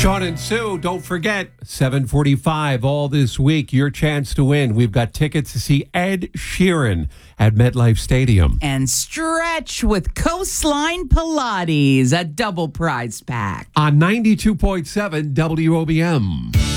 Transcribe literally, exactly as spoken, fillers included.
Sean and Sue, don't forget, seven forty-five all this week, your chance to win. We've got tickets to see Ed Sheeran at MetLife Stadium. And stretch with Coastline Pilates, a double prize pack. On ninety-two point seven W O B M.